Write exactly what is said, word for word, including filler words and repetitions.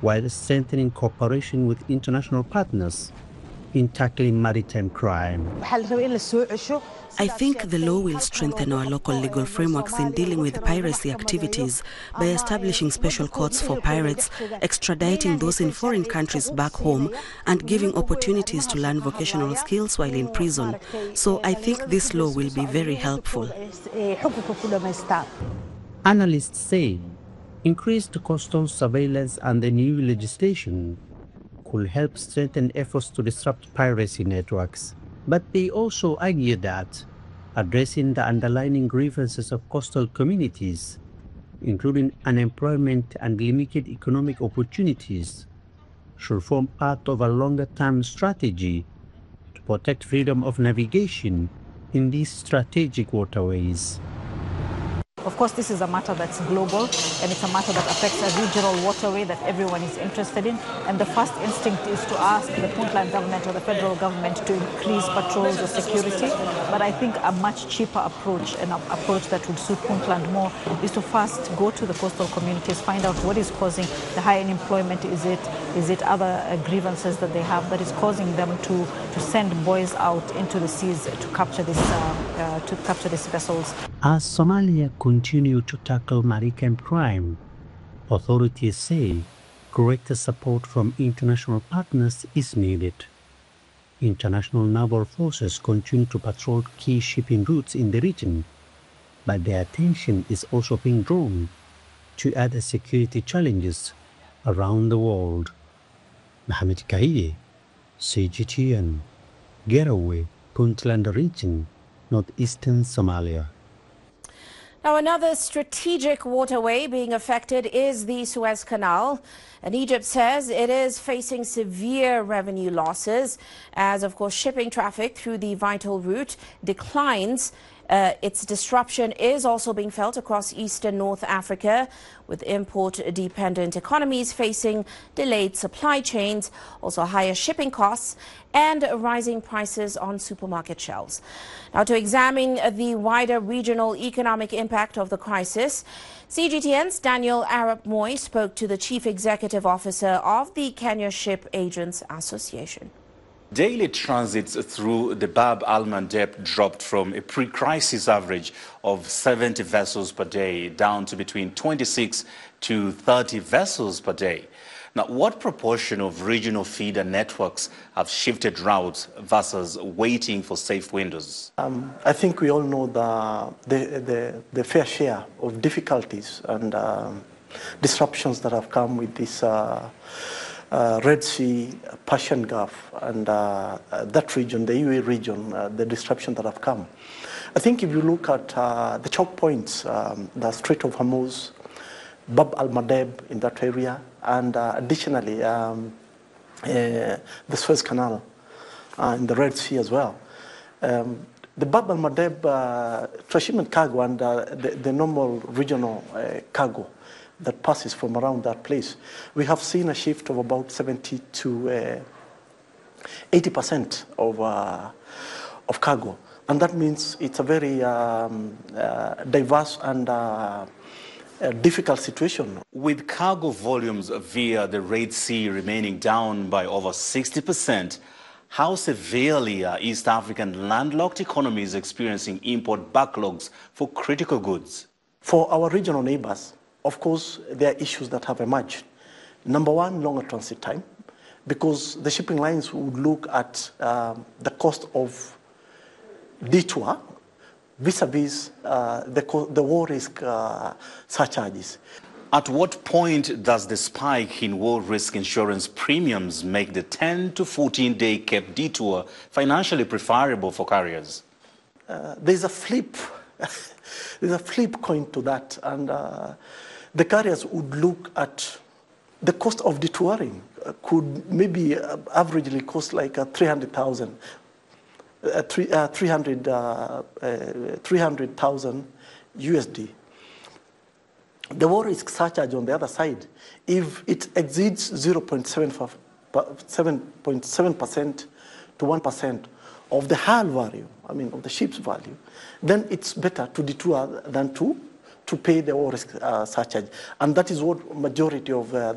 while strengthening cooperation with international partners in tackling maritime crime. I think the law will strengthen our local legal frameworks in dealing with piracy activities by establishing special courts for pirates, extraditing those in foreign countries back home, and giving opportunities to learn vocational skills while in prison. So I think this law will be very helpful. Analysts say increased coastal surveillance and the new legislation could help strengthen efforts to disrupt piracy networks. But they also argue that addressing the underlying grievances of coastal communities, including unemployment and limited economic opportunities, should form part of a longer-term strategy to protect freedom of navigation in these strategic waterways. Of course, this is a matter that's global, and it's a matter that affects a regional waterway that everyone is interested in. And the first instinct is to ask the Puntland government or the federal government to increase patrols or security. But I think a much cheaper approach, and an approach that would suit Puntland more, is to first go to the coastal communities, find out what is causing the high unemployment. Is it is it other uh, grievances that they have that is causing them to, to send boys out into the seas to capture this uh, uh, to capture these vessels? As Somalia continue to tackle maritime crime, authorities say greater support from international partners is needed. International naval forces continue to patrol key shipping routes in the region, but their attention is also being drawn to other security challenges around the world. Mohamed Kaye, C G T N, Garowe, Puntland region, northeastern Somalia. Now, another strategic waterway being affected is the Suez Canal, and Egypt says it is facing severe revenue losses as, of course, shipping traffic through the vital route declines. Uh, its disruption is also being felt across eastern North Africa, with import-dependent economies facing delayed supply chains, also higher shipping costs and rising prices on supermarket shelves. Now, to examine the wider regional economic impact of the crisis, C G T N's Daniel Arap Moi spoke to the Chief Executive Officer of the Kenya Ship Agents Association. Daily transits through the Bab al-Mandeb dropped from a pre-crisis average of seventy vessels per day down to between twenty-six to thirty vessels per day. Now, what proportion of regional feeder networks have shifted routes versus waiting for safe windows? Um, I think we all know the, the, the, the fair share of difficulties and um, disruptions that have come with this uh, Uh, Red Sea, Persian Gulf, and uh, uh, that region, the U A E region, uh, the disruption that have come. I think if you look at uh, the choke points, um, the Strait of Hormuz, Bab al-Mandeb in that area, and uh, additionally um, uh, the Suez Canal uh, and the Red Sea as well. Um, the Bab al-Mandeb uh, transshipment cargo and uh, the, the normal regional uh, cargo that passes from around that place, we have seen a shift of about seventy to eighty percent of uh, of cargo, and that means it's a very um, uh, diverse and uh, a difficult situation. With cargo volumes via the Red Sea remaining down by over sixty percent, how severely are East African landlocked economies experiencing import backlogs for critical goods? For our regional neighbors, of course, there are issues that have emerged. Number one, longer transit time, because the shipping lines would look at um, the cost of detour vis-a-vis uh, the, the war risk uh, surcharges. At what point does the spike in war risk insurance premiums make the ten to fourteen day Cape detour financially preferable for carriers? Uh, there's a flip, there's a flip coin to that, and uh, the carriers would look at the cost of detouring. Uh, could maybe uh, averagely cost like uh, three hundred thousand, uh, three, uh, three hundred, uh, uh, three hundred thousand U S D. The war risk surcharge on the other side, if it exceeds zero point seven percent to one percent of the hull value, I mean of the ship's value, then it's better to detour than to to pay the war risk uh, surcharge, and that is what majority of uh,